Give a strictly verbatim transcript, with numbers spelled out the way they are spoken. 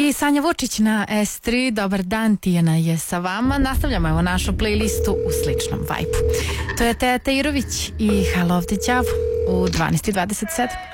I Sanja Vučić na S tri, dobar dan, Tijana je sa vama. Nastavljamo evo našu playlistu u sličnom vajbu. To je Teja Tajirović i Halo ovde đavo u dvanaest i dvadeset sedam.